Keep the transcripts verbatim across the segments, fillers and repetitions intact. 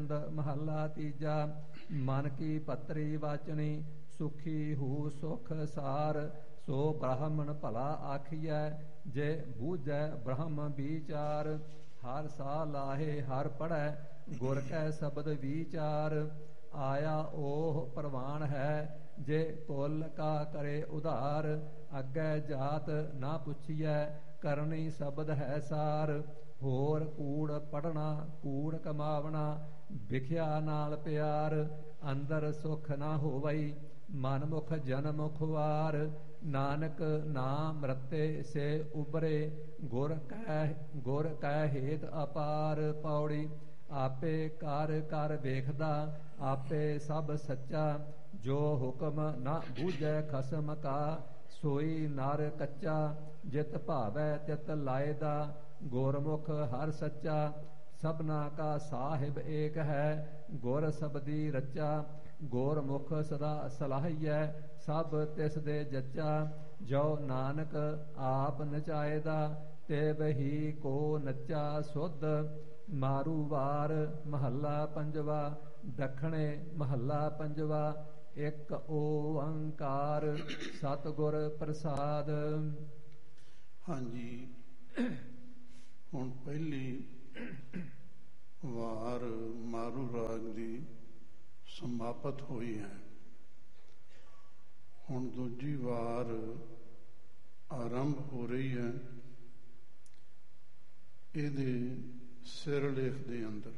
ਮਹੱਲਾ ਤੀਜਾ। ਮਨ ਕੀ ਪੱਤਰੀ ਵਾਚਣੀ ਸੁਖੀ ਹੂ ਸੁਖ ਸਾਰ। ਸੋ ਬ੍ਰਾਹਮਣ ਭਲਾ ਆਖੀਐ ਜੇ ਬੂਝੈ ਬ੍ਰਹਮ ਵਿਚਾਰ। ਹਰ ਸਾ ਲਾਹੇ ਹਰ ਪੜ੍ਹੈ ਗੁਰ ਕੈ ਸ਼ਬਦ ਵਿਚਾਰ। ਆਇਆ ਓਹ ਪ੍ਰਵਾਨ ਹੈ ਜੇ ਕੁਲ ਕਾ ਕਰੇ ਉਧਾਰ। ਅੱਗੇ ਜਾਤ ਨਾ ਪੁੱਛੀਐ ਕਰਨੀ ਸ਼ਬਦ ਹੈ ਸਾਰ। ਹੋਰ ਕੂੜ ਪੜ੍ਹਨਾ ਕੂੜ ਕਮਾਵਣਾ ਵਿਖਿਆ ਨਾਲ ਪਿਆਰ। ਅੰਦਰ ਸੁਖ ਨਾ ਹੋਵਈ ਮਨ ਮੁਖ ਜਨਮ ਖੁਆਰ। ਨਾਨਕ ਨਾਮ ਰਤੇ ਸੇ ਉਬਰੇ ਗੁਰ ਕੈ ਗੁਰ ਕੈ ਹੇਤ ਅਪਾਰ। ਪੌੜੀ। ਆਪੇ ਕਰ ਕਰ ਵੇਖਦਾ ਆਪੇ ਸਭ ਸੱਚਾ। ਜੋ ਹੁਕਮ ਨਾ ਬੂਝੈ ਖਸਮ ਕਾ ਸੋਈ ਨਰ ਕੱਚਾ। ਜਿਤ ਭਾਵੈ ਤਿਤ ਲਾਇਦਾ ਗੁਰਮੁਖ ਹਰ ਸੱਚਾ। ਸਭਨਾ ਕਾ ਸਾਹਿਬ ਏਕ ਹੈ ਗੁਰ ਸਬਦੀ ਰਚਾ। ਗੁਰਮੁਖ ਸਦਾ ਸਲਾਹੀਐ ਸਭ ਤਿਸ ਦੇ ਜੱਚਾ। ਜੋ ਨਾਨਕ ਆਪ ਨਚਾਇਦਾ ਤੇ ਵਹੀ ਕੋ ਨੱਚਾ ਸੁਧ। ਮਾਰੂ ਵਾਰ ਮਹੱਲਾ ਪੰਜਵਾ। ਦੱਖਣੇ ਮਹੱਲਾ ਪੰਜਵਾ। ਇੱਕ ਓੰਕਾਰ ਸਤਿਗੁਰ ਪ੍ਰਸਾਦ। ਹਾਂਜੀ, ਹੁਣ ਪਹਿਲੀ ਵਾਰ ਮਾਰੂ ਰਾਗ ਦੀ ਸਮਾਪਤ ਹੋਈ ਹੈ। ਹੁਣ ਦੂਜੀ ਵਾਰ ਆਰੰਭ ਹੋ ਰਹੀ ਹੈ। ਇਹਦੇ ਸਿਰਲੇਖ ਦੇ ਅੰਦਰ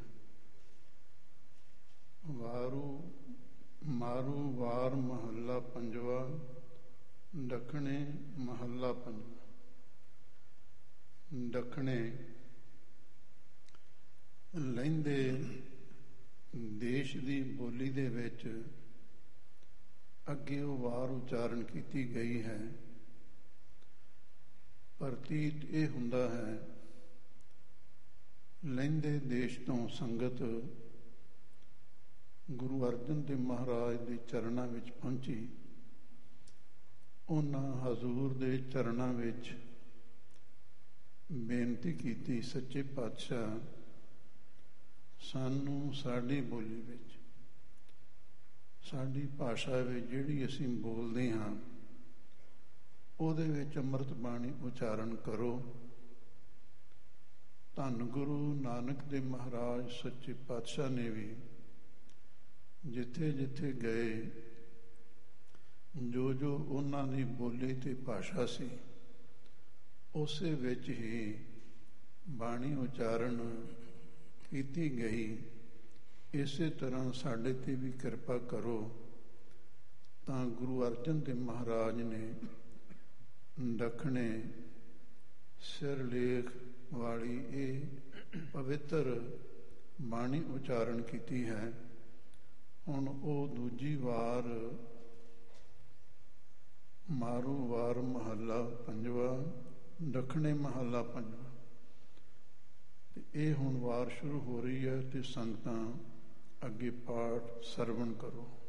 ਵਾਰੂ ਮਾਰੂ ਵਾਰ ਮਹੱਲਾ ਪੰਜਵਾ। ਦੱਖਣੇ ਮਹੱਲਾ ਪੰਜਵਾ। ਦੱਖਣੇ ਲਹਿੰਦੇ ਦੇਸ਼ ਦੀ ਬੋਲੀ ਦੇ ਵਿੱਚ ਅੱਗੇ ਉਹ ਵਾਰ ਉਚਾਰਨ ਕੀਤੀ ਗਈ ਹੈ। ਪ੍ਰਤੀਤ ਇਹ ਹੁੰਦਾ ਹੈ ਲਹਿੰਦੇ ਦੇਸ਼ ਤੋਂ ਸੰਗਤ ਗੁਰੂ ਅਰਜਨ ਦੇਵ ਮਹਾਰਾਜ ਦੇ ਚਰਨਾਂ ਵਿੱਚ ਪਹੁੰਚੀ। ਉਹਨਾਂ ਹਜ਼ੂਰ ਦੇ ਚਰਨਾਂ ਵਿੱਚ ਬੇਨਤੀ ਕੀਤੀ, ਸੱਚੇ ਪਾਤਸ਼ਾਹ ਸਾਨੂੰ ਸਾਡੀ ਬੋਲੀ ਵਿੱਚ ਸਾਡੀ ਭਾਸ਼ਾ ਵਿੱਚ ਜਿਹੜੀ ਅਸੀਂ ਬੋਲਦੇ ਹਾਂ ਉਹਦੇ ਵਿੱਚ ਅੰਮ੍ਰਿਤ ਬਾਣੀ ਉਚਾਰਨ ਕਰੋ। ਧੰਨ ਗੁਰੂ ਨਾਨਕ ਦੇਵ ਮਹਾਰਾਜ ਸੱਚੇ ਪਾਤਸ਼ਾਹ ਨੇ ਵੀ ਜਿੱਥੇ ਜਿੱਥੇ ਗਏ ਜੋ ਜੋ ਉਹਨਾਂ ਦੀ ਬੋਲੀ ਤੇ ਭਾਸ਼ਾ ਸੀ ਉਸੇ ਵਿੱਚ ਹੀ ਬਾਣੀ ਉਚਾਰਨ ਕੀਤੀ ਗਈ। ਇਸੇ ਤਰ੍ਹਾਂ ਸਾਡੇ ਤੇ ਵੀ ਕਿਰਪਾ ਕਰੋ। ਤਾਂ ਗੁਰੂ ਅਰਜਨ ਦੇਵ ਮਹਾਰਾਜ ਨੇ ਦੱਖਣੇ ਸਿਰਲੇਖ ਵਾਲੀ ਇਹ ਪਵਿੱਤਰ ਬਾਣੀ ਉਚਾਰਨ ਕੀਤੀ ਹੈ। ਹੁਣ ਉਹ ਦੂਜੀ ਵਾਰ ਮਾਰੂ ਵਾਰ ਮਹੱਲਾ ਪੰਜਵਾ ਦੱਖਣੇ ਮਹੱਲਾ ਪੰਜਵਾ ਤੇ ਇਹ ਹੁਣ ਵਾਰ ਸ਼ੁਰੂ ਹੋ ਰਹੀ ਹੈ ਤੇ ਸੰਗਤਾਂ ਅੱਗੇ ਪਾਠ ਸਰਵਣ ਕਰੋ।